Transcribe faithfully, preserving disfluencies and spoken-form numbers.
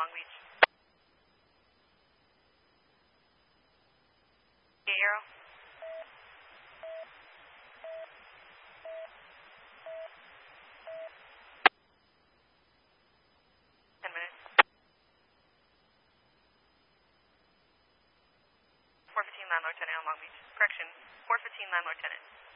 Long Beach. Eight Euro. Ten minutes. four fifteen landlord tenant on Long Beach. Correction, four fifteen landlord tenant.